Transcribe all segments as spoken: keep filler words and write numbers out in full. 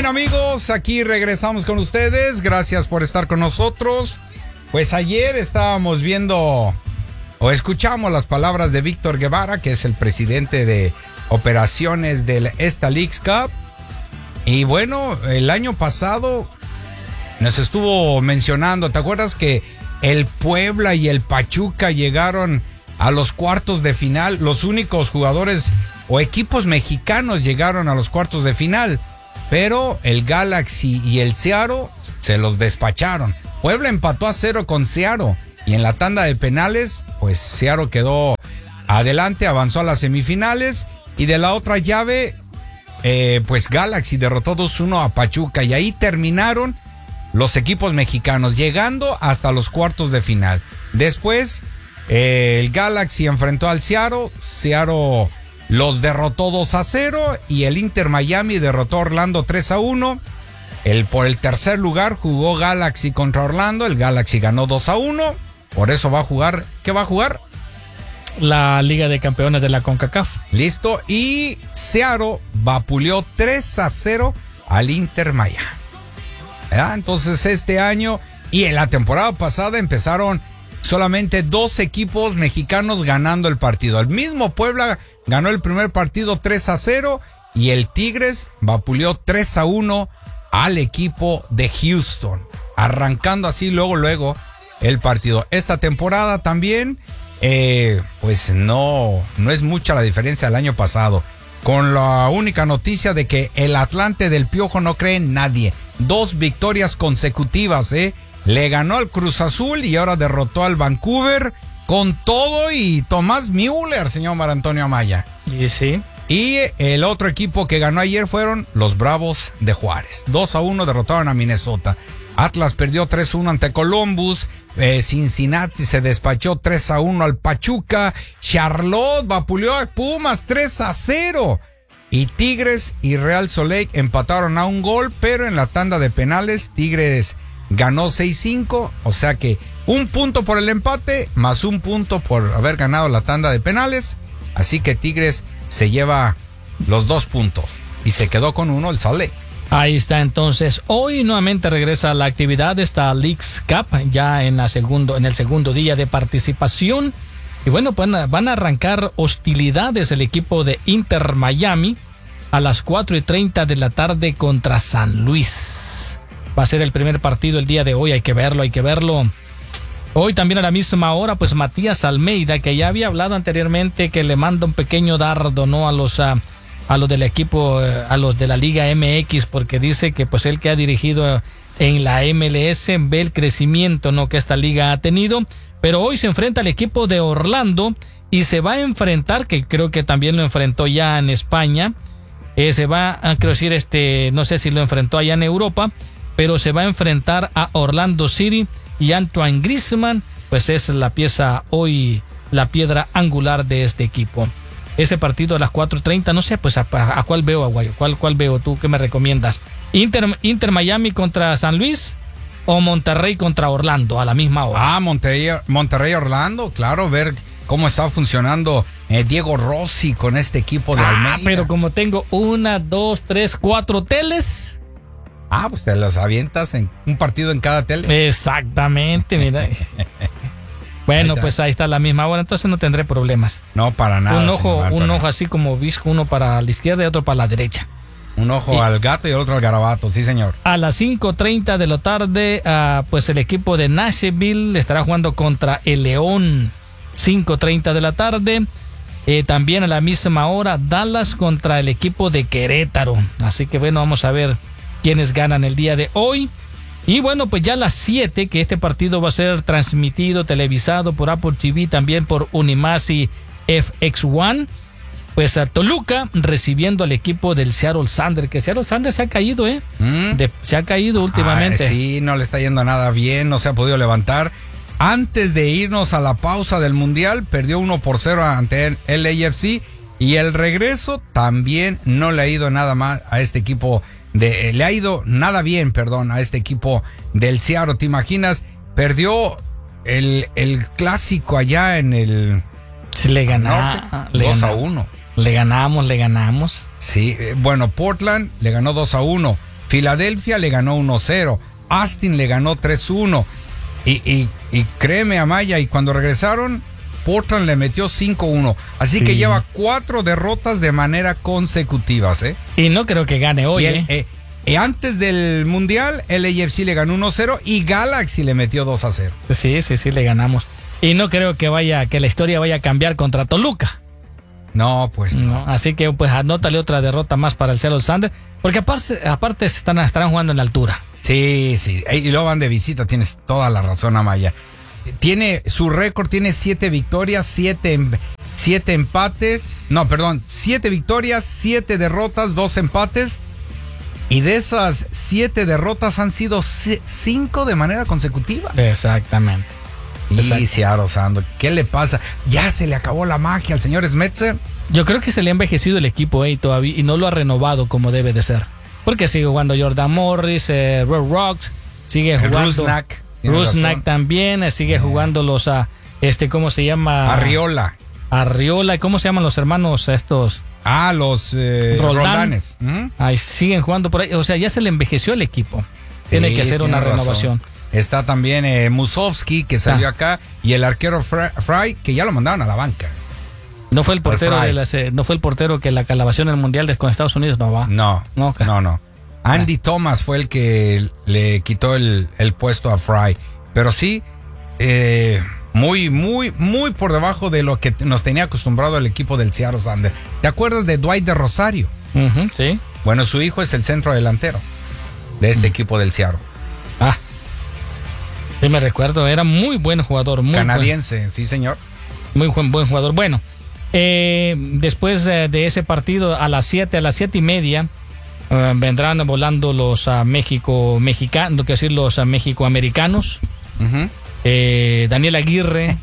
Bien, amigos, aquí regresamos con ustedes. Gracias por estar con nosotros. Pues ayer estábamos viendo o escuchamos las palabras de Víctor Guevara, que es el presidente de operaciones de esta Leagues Cup. Y bueno, el año pasado nos estuvo mencionando, ¿te acuerdas que el Puebla y el Pachuca llegaron a los cuartos de final? Los únicos jugadores o equipos mexicanos llegaron a los cuartos de final, pero el Galaxy y el Seattle se los despacharon. Puebla empató a cero con Seattle y en la tanda de penales, pues Seattle quedó adelante, avanzó a las semifinales, y de la otra llave, eh, pues Galaxy derrotó dos uno a Pachuca, y ahí terminaron los equipos mexicanos, llegando hasta los cuartos de final. Después, eh, el Galaxy enfrentó al Seattle, Seattle los derrotó dos a cero, y el Inter Miami derrotó a Orlando tres a uno. El, por el tercer lugar jugó Galaxy contra Orlando, el Galaxy ganó dos a uno, por eso va a jugar, ¿qué va a jugar? La Liga de Campeones de la CONCACAF. Listo, y Seattle vapuleó tres a cero al Inter Miami. ¿Verdad? Entonces este año y en la temporada pasada empezaron solamente dos equipos mexicanos ganando el partido. El mismo Puebla ganó el primer partido tres a cero y el Tigres vapuleó tres a uno al equipo de Houston, arrancando así luego luego el partido. Esta temporada también eh, pues no, no es mucha la diferencia del año pasado, con la única noticia de que el Atlante del Piojo no cree en nadie. Dos victorias consecutivas, ¿eh? Le ganó al Cruz Azul y ahora derrotó al Vancouver con todo y Tomás Müller, señor Mar Antonio Amaya. Y sí. Y el otro equipo que ganó ayer fueron los Bravos de Juárez. dos a uno derrotaron a Minnesota. Atlas perdió tres a uno ante Columbus. Eh, Cincinnati se despachó tres a uno al Pachuca. Charlotte vapuleó a Pumas tres a cero. Y Tigres y Real Salt Lake empataron a un gol, pero en la tanda de penales Tigres ganó seis cinco, o sea que un punto por el empate, más un punto por haber ganado la tanda de penales, así que Tigres se lleva los dos puntos y se quedó con uno el Salt Lake. Ahí está, entonces hoy nuevamente regresa la actividad de esta Leagues Cup, ya en, la segundo, en el segundo día de participación. Y bueno, pues van a arrancar hostilidades el equipo de Inter Miami a las cuatro y treinta de la tarde contra San Luis. Va a ser el primer partido el día de hoy, hay que verlo, hay que verlo. Hoy también a la misma hora, pues Matías Almeida, que ya había hablado anteriormente que le manda un pequeño dardo, ¿no? A los, a, a los del equipo, a los de la Liga M X, porque dice que pues él que ha dirigido en la M L S ve el crecimiento, ¿no? Que esta liga ha tenido. Pero hoy se enfrenta al equipo de Orlando y se va a enfrentar, que creo que también lo enfrentó ya en España, eh, se va a, creo decir, este, no sé si lo enfrentó allá en Europa, pero se va a enfrentar a Orlando City y Antoine Griezmann, pues es la pieza hoy, la piedra angular de este equipo. Ese partido a las cuatro y treinta, no sé, pues a, a, a cuál veo, Aguayo, cuál, cuál veo tú, ¿qué me recomiendas? Inter, Inter Miami contra San Luis o Monterrey contra Orlando a la misma hora. Ah, Monterrey, Monterrey Orlando, claro, ver cómo está funcionando eh, Diego Rossi con este equipo de Almeida. Ah, pero como tengo una, dos, tres, cuatro teles. Ah, pues te los avientas en un partido en cada tele. Exactamente, mira. Bueno, ahí pues ahí está la misma hora, entonces no tendré problemas. No, para nada. Un ojo, un ojo así como visco, uno para la izquierda y otro para la derecha. Un ojo y al gato y el otro al garabato, sí señor. A las cinco treinta de la tarde, uh, pues el equipo de Nashville estará jugando contra el León. cinco treinta de la tarde. Eh, también a la misma hora, Dallas contra el equipo de Querétaro. Así que bueno, vamos a ver quiénes ganan el día de hoy. Y bueno, pues ya a las siete, que este partido va a ser transmitido, televisado por Apple T V, también por Unimazi F X uno. Pues a Toluca recibiendo al equipo del Seattle Sounders, que Seattle Sounders se ha caído, ¿eh? ¿Mm? De, se ha caído últimamente. Ah, sí, no le está yendo nada bien, no se ha podido levantar. Antes de irnos a la pausa del Mundial, perdió uno por cero ante el L A F C. Y el regreso también no le ha ido nada mal a este equipo, de, le ha ido nada bien, perdón, a este equipo del Seattle. ¿Te imaginas? Perdió el, el clásico allá en el... Sí, le ganó dos a uno. Le ganamos, le ganamos. Sí, bueno, Portland le ganó dos a uno. Filadelfia le ganó uno cero. Austin le ganó tres uno. Y, y, y créeme, Amaya, y cuando regresaron, Portland le metió cinco uno. Así sí. que lleva cuatro derrotas de manera consecutivas, ¿eh? Y no creo que gane hoy, y el, ¿eh? eh, eh, antes del Mundial, el L A F C le ganó uno cero y Galaxy le metió dos a cero. Sí, sí, sí, le ganamos. Y no creo que vaya, que la historia vaya a cambiar contra Toluca. No, pues no. no. Así que pues anótale otra derrota más para el Seattle Sounders, porque aparte, aparte están, estarán jugando en altura. Sí, sí, y luego van de visita, tienes toda la razón, Amaya. Tiene, su récord tiene siete victorias, siete, siete empates, no, perdón, siete victorias, siete derrotas, dos empates, y de esas siete derrotas han sido cinco de manera consecutiva. Exactamente. Y Seattle Sounders, ¿qué le pasa? ¿Ya se le acabó la magia al señor Smetzer? Yo creo que se le ha envejecido el equipo, eh, y todavía, y no lo ha renovado como debe de ser. Porque sigue jugando Jordan Morris, eh, Red Rocks, sigue jugando Rusnak, Rusnak también, eh, sigue yeah. jugando los, uh, este, ¿cómo se llama? Arriola. Arriola, ¿cómo se llaman los hermanos estos? Ah, los eh, Roldán. Roldanes. ¿Mm? Ahí siguen jugando por ahí, o sea, ya se le envejeció el equipo. Tiene sí, que hacer una razón. renovación. Está también eh, Musovski, que salió ah. acá, y el arquero Fry, que ya lo mandaron a la banca. No fue el portero de las, eh, no fue el portero que la calabación en el Mundial de, con Estados Unidos, no va. No, no, okay. no, no. Andy ah. Thomas fue el que le quitó el, el puesto a Fry. Pero sí, eh, muy, muy, muy por debajo de lo que nos tenía acostumbrado el equipo del Seattle Sounders. ¿Te acuerdas de Dwight de Rosario? Uh-huh, sí. Bueno, su hijo es el centro delantero de este uh-huh. equipo del Seattle. Ah. Sí, me recuerdo, era muy buen jugador. Muy Canadiense, buen, sí, señor. Muy buen, buen jugador. Bueno. Eh, después eh, de ese partido a las siete, a las siete y media eh, vendrán volando los uh, México mexicanos, no quiero decir los uh, México-americanos. Uh-huh. eh, Daniel Aguirre,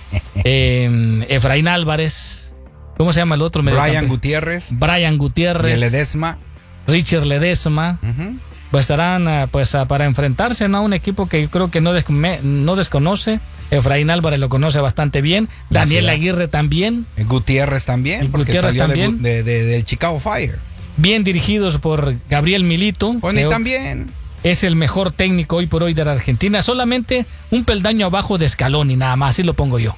eh, Efraín Álvarez, ¿cómo se llama el otro? Brian Gutiérrez. Brian Gutiérrez. Y Ledesma. Richard Ledesma. Uh-huh. Pues estarán uh, pues uh, para enfrentarse, ¿no? A un equipo que yo creo que no, des- me, no desconoce. Efraín Álvarez lo conoce bastante bien. La Daniel ciudad. Aguirre también. Gutiérrez también, porque Gutiérrez salió también. De, de, de, del Chicago Fire. Bien dirigidos por Gabriel Milito. Pues ni también. Es el mejor técnico hoy por hoy de la Argentina. Solamente un peldaño abajo de Scaloni, nada más, así lo pongo yo.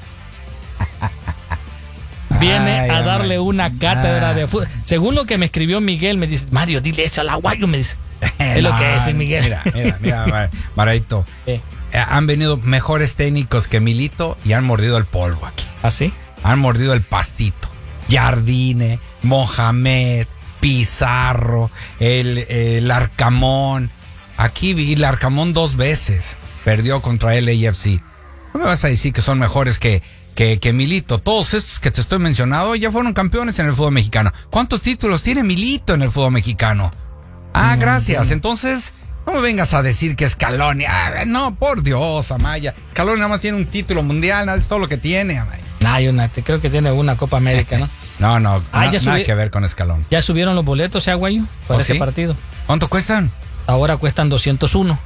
Viene Ay, a darle man. una cátedra ah. de fútbol. Según lo que me escribió Miguel, me dice, Mario, dile eso al aguayo, me dice. Es no, lo que es, Miguel. Mira, mira, mira, Marito. ¿Eh? Han venido mejores técnicos que Milito y han mordido el polvo aquí. ¿Ah, sí? Han mordido el pastito. Jardine, Mohamed, Pizarro, el, el Arcamón. Aquí vi el Arcamón dos veces. Perdió contra L A F C. No me vas a decir que son mejores que, que, que Milito. Todos estos que te estoy mencionando ya fueron campeones en el fútbol mexicano. ¿Cuántos títulos tiene Milito en el fútbol mexicano? Ah, no, gracias. No. Entonces, no me vengas a decir que Scaloni. Ah, no, por Dios, Amaya. Scaloni nada más tiene un título mundial, nada, es todo lo que tiene, Amaya. Hay una, creo que tiene una Copa América, ¿no? no, no, ah, na, ya nada subi- que ver con Scaloni. ¿Ya subieron los boletos, eh, Aguayo? Para ¿Oh, ese sí? partido. ¿Cuánto cuestan? Ahora cuestan doscientos uno.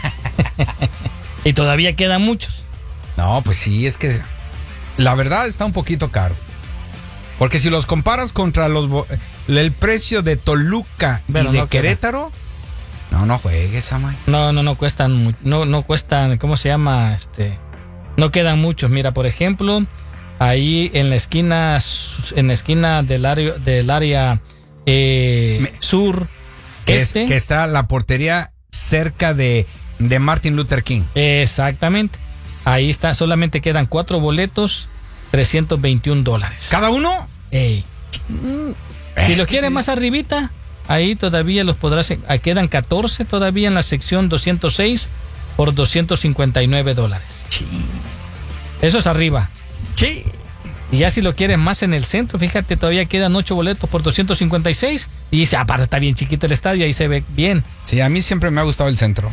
Y todavía quedan muchos. No, pues sí, es que la verdad está un poquito caro. Porque si los comparas contra los el precio de Toluca Pero y de no Querétaro, queda. no, no juegues, Amaya. No, no, no cuestan, no, no cuestan, ¿cómo se llama? Este, no quedan muchos. Mira, por ejemplo, ahí en la esquina, en la esquina del área, del área eh, Me, sur, que este, es, que está la portería cerca de, de Martin Luther King. Exactamente. Ahí está, solamente quedan cuatro boletos, trescientos veintiún dólares. ¿Cada uno? Ey. Si los quieren más arribita, ahí todavía los podrás, ahí quedan catorce todavía en la sección doscientos seis por doscientos cincuenta y nueve dólares. Sí. Eso es arriba. Sí. Y ya si lo quieres más en el centro, fíjate, todavía quedan ocho boletos por doscientos cincuenta y seis. Y aparte está bien chiquito el estadio, ahí se ve bien. Sí, a mí siempre me ha gustado el centro.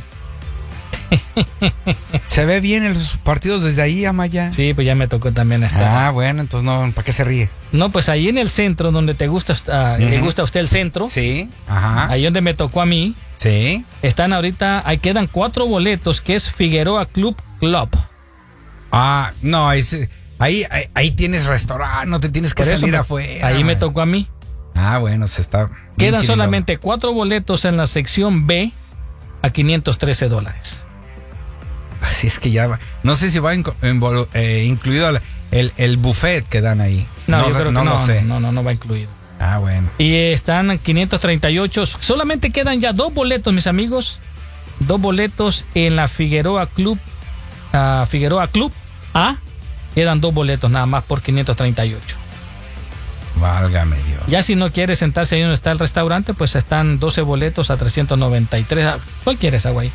Se ve bien en los partidos desde ahí, Amaya. Sí, pues ya me tocó también estar. Ah, bueno, entonces no, ¿para qué se ríe? No, pues ahí en el centro, donde te gusta, uh, uh-huh. le gusta a usted el centro. Sí, ajá. Ahí donde me tocó a mí. Sí. Están ahorita, ahí quedan cuatro boletos, que es Figueroa Club Club. Ah, no, es, ahí, ahí, ahí tienes restaurante, no te tienes que Por salir eso, afuera. Ahí me tocó a mí. Ah, bueno, se está... Quedan solamente cuatro boletos en la sección B a quinientos trece dólares. Así es que ya va. No sé si va in, in, eh, incluido el, el, el buffet que dan ahí. No, no yo creo no que no, lo sé. no, no, no va incluido. Ah, bueno. Y están quinientos treinta y ocho. Solamente quedan ya dos boletos, mis amigos. Dos boletos en la Figueroa Club. Uh, Figueroa Club A. Quedan dos boletos nada más por quinientos treinta y ocho. Válgame Dios. Ya si no quiere sentarse ahí donde está el restaurante, pues están doce boletos a trescientos noventa y tres. ¿Cuál quieres, Agüey?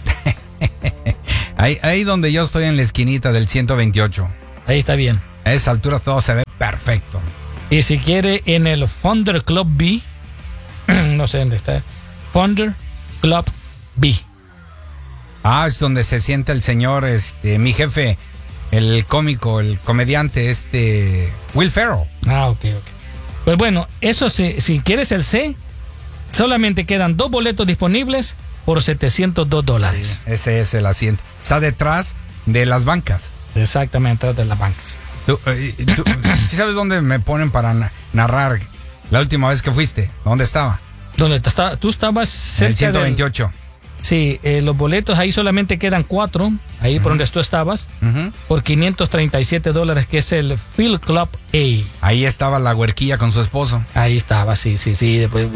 ahí, ahí donde yo estoy en la esquinita del ciento veintiocho. Ahí está bien. A esa altura todo se ve perfecto. Y si quiere en el Founder Club B, no sé dónde está. Founder Club B. Ah, es donde se sienta el señor, este, mi jefe, el cómico, el comediante, este, Will Ferrell. Ah, ok, ok. Pues bueno, eso si, si quieres el C, solamente quedan dos boletos disponibles por setecientos dos dólares. Sí, ese es el asiento. Está detrás de las bancas. Exactamente, detrás de las bancas. ¿Tú, eh, tú ¿sí sabes dónde me ponen para na- narrar la última vez que fuiste? ¿Dónde estaba? ¿Dónde tú, está, tú estabas cerca en el ciento veintiocho. Del... Sí, eh, los boletos ahí solamente quedan cuatro, ahí uh-huh. por donde tú estabas, uh-huh. por quinientos treinta y siete dólares, que es el Field Club A. Ahí estaba la huerquilla con su esposo. Ahí estaba, sí, sí, sí. Pues,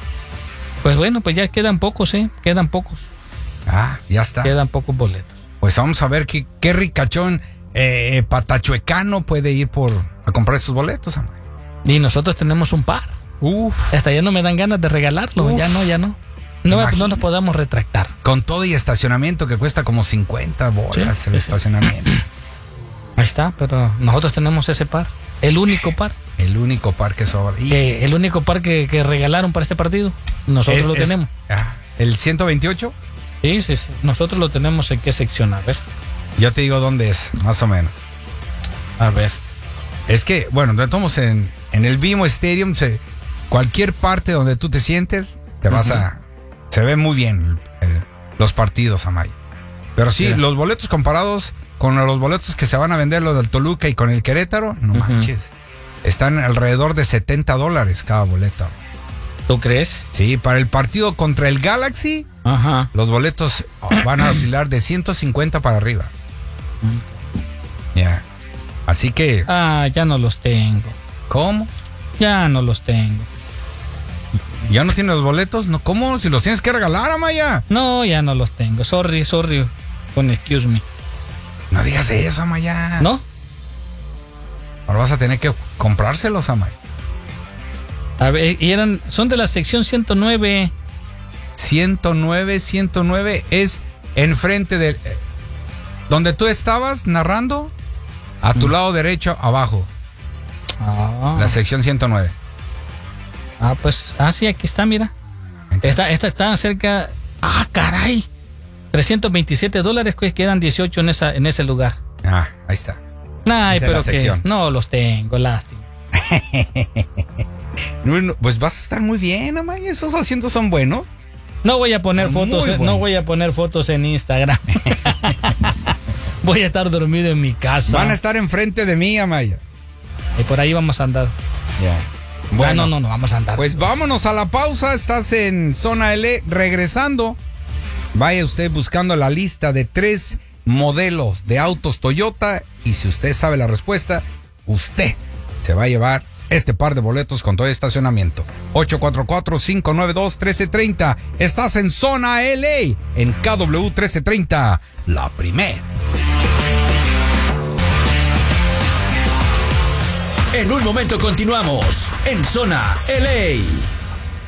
pues bueno, pues ya quedan pocos, ¿eh? Quedan pocos. Ah, ya está. Quedan pocos boletos. Pues vamos a ver qué, qué ricachón eh, patachuecano puede ir por a comprar esos boletos, hombre. Y nosotros tenemos un par. Uf. Hasta ya no me dan ganas de regalarlo, Uf. ya no, ya no. No, no nos podamos retractar. Con todo y estacionamiento que cuesta como cincuenta bolas, sí, el sí, estacionamiento. Sí. Ahí está, pero nosotros tenemos ese par. El único par. El único par que sobra. Y que, el único par que, que regalaron para este partido. Nosotros es, lo tenemos. Es, ah, ¿el ciento veintiocho? Sí, sí, sí. Nosotros lo tenemos en qué sección, a ver. Ya te digo dónde es, más o menos. A ver. Es que, bueno, estamos en, en el B M O Stadium. Se, cualquier parte donde tú te sientes, te vas uh-huh. a... Se ve muy bien el, el, los partidos, Amaya. Pero sí, yeah. los boletos comparados con los boletos que se van a vender, los del Toluca y con el Querétaro, no uh-huh. manches. Están alrededor de setenta dólares cada boleto. ¿Tú crees? Sí, para el partido contra el Galaxy, uh-huh. los boletos van a oscilar de ciento cincuenta para arriba. Ya. Uh-huh. Yeah. Así que... Ah, ya no los tengo. ¿Cómo? Ya no los tengo. ¿Ya no tienes los boletos? No, ¿cómo? Si los tienes que regalar, Amaya. No, ya no los tengo. Sorry, sorry. Con excuse me. No digas eso, Amaya. ¿No? Ahora vas a tener que comprárselos, Amaya. A ver, y eran, son de la sección ciento nueve. ciento nueve, ciento nueve es enfrente de... Eh, donde tú estabas narrando, a tu mm. lado derecho, abajo. Ah. La sección ciento nueve. Ah, pues, ah, sí, aquí está, mira. Esta, esta está cerca. Ah, caray. trescientos veintisiete dólares, pues quedan dieciocho en esa, en ese lugar. Ah, ahí está. Ay, esa pero que no los tengo, lástima. no, pues vas a estar muy bien, Amaya. Esos asientos son buenos. No voy a poner son fotos, no voy a poner fotos en Instagram. Voy a estar dormido en mi casa. Van a estar enfrente de mí, Amaya. Y por ahí vamos a andar. Ya. Yeah. Bueno, no, no, no, vamos a andar. Pues vámonos a la pausa. Estás en Zona L. Regresando, vaya usted buscando la lista de tres modelos de autos Toyota. Y si usted sabe la respuesta, usted se va a llevar este par de boletos con todo el estacionamiento. ocho cuatro cuatro, cinco nueve dos, uno tres tres cero. Estás en Zona L A, en K W trece treinta, la primera. En un momento continuamos en Zona L A.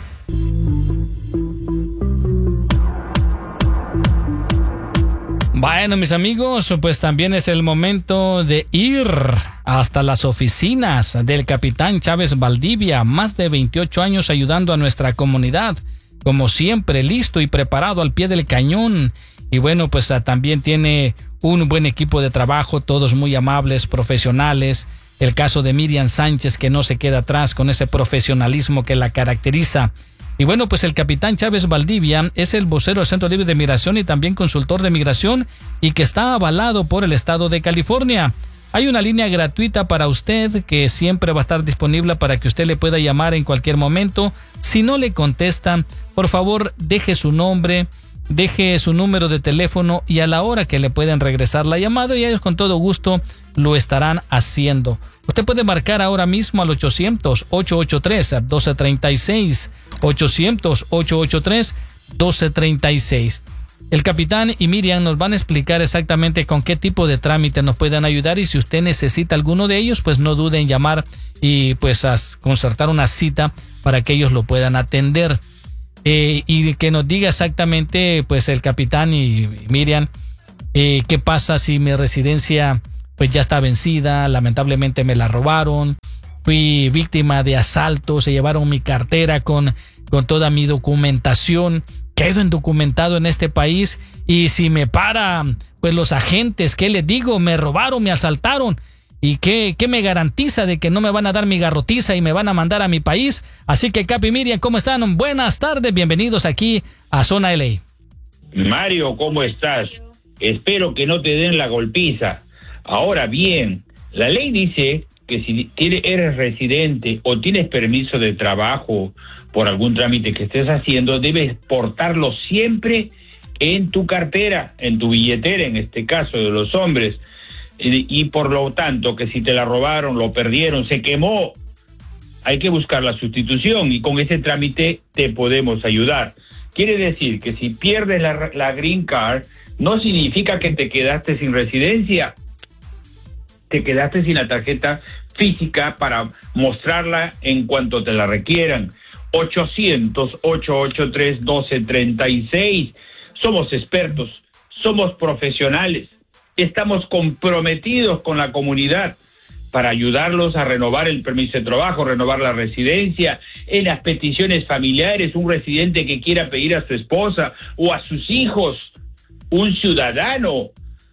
Bueno, mis amigos, pues también es el momento de ir hasta las oficinas del capitán Chávez Valdivia, más de veintiocho años ayudando a nuestra comunidad, como siempre, listo y preparado al pie del cañón. Y bueno, pues también tiene un buen equipo de trabajo, todos muy amables, profesionales. El caso de Miriam Sánchez, que no se queda atrás con ese profesionalismo que la caracteriza. Y bueno, pues el capitán Chávez Valdivia es el vocero del Centro Libre de Migración y también consultor de migración y que está avalado por el estado de California. Hay una línea gratuita para usted que siempre va a estar disponible para que usted le pueda llamar en cualquier momento. Si no le contestan, por favor, deje su nombre, deje su número de teléfono y a la hora que le pueden regresar la llamada y ellos con todo gusto lo estarán haciendo. Usted puede marcar ahora mismo al ochocientos, ocho ocho tres, doce treinta y seis, ochocientos, ocho ocho tres, doce treinta y seis. El capitán y Miriam nos van a explicar exactamente con qué tipo de trámite nos pueden ayudar y si usted necesita alguno de ellos, pues no duden en llamar y pues a concertar una cita para que ellos lo puedan atender. Eh, y que nos diga exactamente pues el capitán y Miriam eh, qué pasa si mi residencia pues ya está vencida, lamentablemente me la robaron, fui víctima de asalto, se llevaron mi cartera con, con toda mi documentación, quedo indocumentado en este país y si me paran pues los agentes, ¿qué les digo? Me robaron, me asaltaron. ¿Y qué, qué me garantiza de que no me van a dar mi garrotiza y me van a mandar a mi país? Así que, Capi, Miriam, ¿cómo están? Buenas tardes, bienvenidos aquí a Zona L A. Mario, ¿cómo estás? Espero que no te den la golpiza. Ahora bien, la ley dice que si eres residente o tienes permiso de trabajo por algún trámite que estés haciendo, debes portarlo siempre en tu cartera, en tu billetera, en este caso de los hombres. Y por lo tanto, que si te la robaron, lo perdieron, se quemó, hay que buscar la sustitución y con ese trámite te podemos ayudar. Quiere decir que si pierdes la, la Green Card, no significa que te quedaste sin residencia, te quedaste sin la tarjeta física para mostrarla en cuanto te la requieran. ochocientos, ocho ocho tres, doce treinta y seis. Somos expertos, somos profesionales. Estamos comprometidos con la comunidad para ayudarlos a renovar el permiso de trabajo, renovar la residencia, en las peticiones familiares, un residente que quiera pedir a su esposa o a sus hijos, un ciudadano,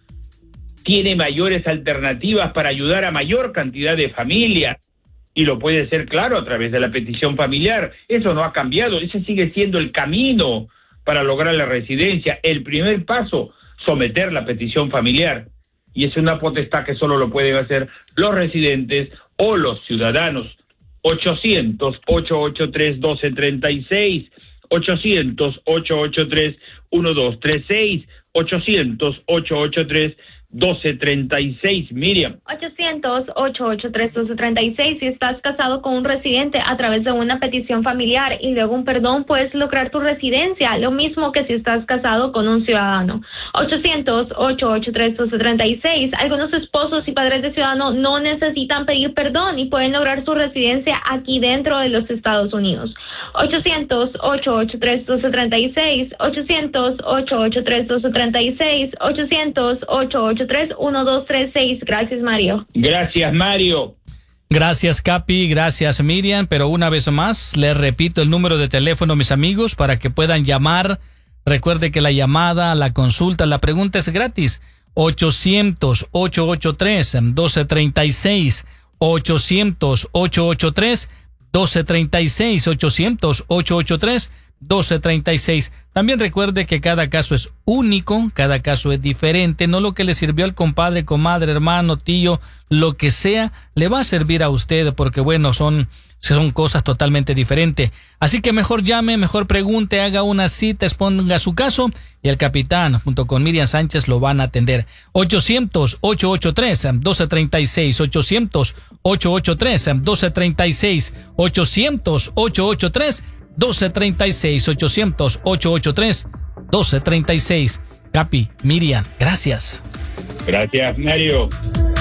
tiene mayores alternativas para ayudar a mayor cantidad de familias y lo puede hacer, claro, a través de la petición familiar. Eso no ha cambiado, ese sigue siendo el camino para lograr la residencia. El primer paso, someter la petición familiar, y es una potestad que solo lo pueden hacer los residentes o los ciudadanos. ochocientos, ocho ocho tres, doce treinta y seis, ochocientos, ocho ocho tres, doce treinta y seis, ochocientos, ocho ocho tres, doce treinta y seis. Miriam. ochocientos, ocho ocho tres, doce treinta y seis. Si estás casado con un residente a través de una petición familiar y luego un perdón, puedes lograr tu residencia, lo mismo que si estás casado con un ciudadano. ochocientos, ocho ocho tres, doce treinta y seis. Algunos esposos y padres de ciudadanos no necesitan pedir perdón y pueden lograr su residencia aquí dentro de los Estados Unidos. ochocientos, ocho ocho tres, doce treinta y seis. ochocientos, ocho ocho tres, doce treinta y seis. ochocientos, ocho ocho tres, doce treinta y seis. Gracias, Mario. Gracias, Mario. Gracias, Capi, gracias, Miriam, pero una vez más les repito el número de teléfono, mis amigos, para que puedan llamar. Recuerde que la llamada, la consulta, la pregunta es gratis. ochocientos, ocho ocho tres, doce treinta y seis. ochocientos, ocho ocho tres, doce treinta y seis. ochocientos, ocho ocho tres, doce treinta y seis. También recuerde que cada caso es único, cada caso es diferente, no lo que le sirvió al compadre, comadre, hermano, tío, lo que sea, le va a servir a usted porque bueno, son, son cosas totalmente diferentes. Así que mejor llame, mejor pregunte, haga una cita, exponga su caso y el capitán junto con Miriam Sánchez lo van a atender. ochocientos, ocho ocho tres, doce treinta y seis, ochocientos, ocho ocho tres, doce treinta y seis, ochocientos, ocho ocho tres, doce treinta y seis, ochocientos, ocho ocho tres, doce treinta y seis. Capi, Miriam, gracias. Gracias, Mario.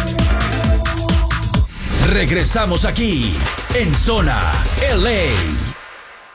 Regresamos aquí en Zona L A.